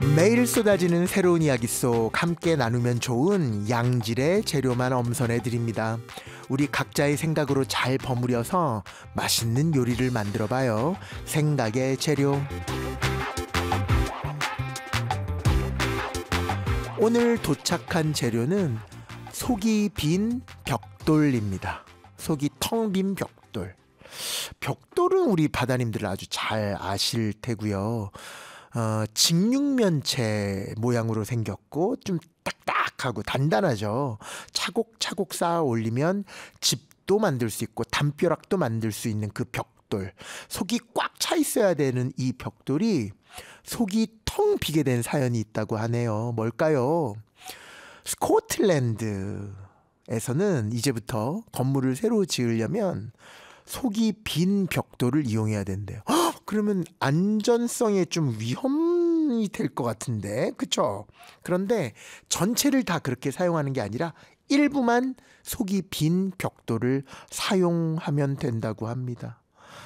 매일 쏟아지는 새로운 이야기 속 함께 나누면 좋은 양질의 재료만 엄선해 드립니다. 우리 각자의 생각으로 잘 버무려서 맛있는 요리를 만들어 봐요. 생각의 재료. 오늘 도착한 재료는 속이 빈 벽돌입니다. 속이 텅 빈 벽돌. 벽돌은 우리 바다님들 아주 잘 아실 테고요. 직육면체 모양으로 생겼고 좀 딱딱하고 단단하죠. 차곡차곡 쌓아 올리면 집도 만들 수 있고 담벼락도 만들 수 있는 그 벽돌. 속이 꽉 차 있어야 되는 이 벽돌이 속이 텅 비게 된 사연이 있다고 하네요. 뭘까요? 스코틀랜드에서는 이제부터 건물을 새로 지으려면 속이 빈 벽돌을 이용해야 된대요. 그러면 안전성에 좀 위험이 될 것 같은데, 그쵸? 그런데 전체를 다 그렇게 사용하는 게 아니라 일부만 속이 빈 벽돌을 사용하면 된다고 합니다.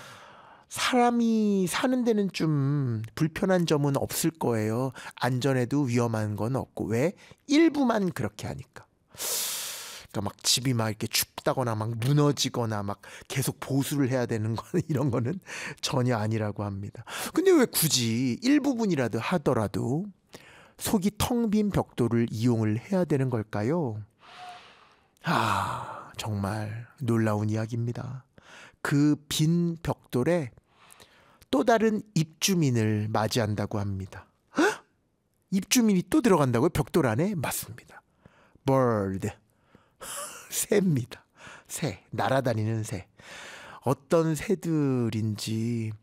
사람이 사는 데는 좀 불편한 점은 없을 거예요. 안전에도 위험한 건 없고. 왜? 일부만 그렇게 하니까. 그러니까 막 집이 막 이렇게 춥다거나 막 무너지거나 막 계속 보수를 해야 되는 건 이런 거는 전혀 아니라고 합니다. 근데 왜 굳이 일부분이라도 하더라도 속이 텅 빈 벽돌을 이용을 해야 되는 걸까요? 정말 놀라운 이야기입니다. 그 빈 벽돌에 또 다른 입주민을 맞이한다고 합니다. 입주민이 또 들어간다고요? 벽돌 안에? 맞습니다. bird. 새입니다. 새, 날아다니는 새. 어떤 새들인지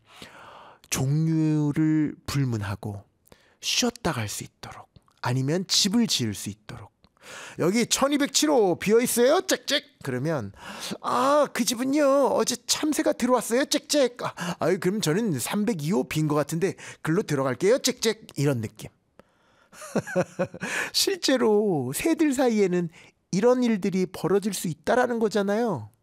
종류를 불문하고 쉬었다 갈 수 있도록, 아니면 집을 지을 수 있도록. 여기 1207호 비어있어요? 짹짹. 그러면 그 집은요 어제 참새가 들어왔어요? 짹짹. 그럼 저는 302호 빈 것 같은데 글로 들어갈게요? 짹짹. 이런 느낌. 실제로 새들 사이에는 이런 일들이 벌어질 수 있다라는 거잖아요.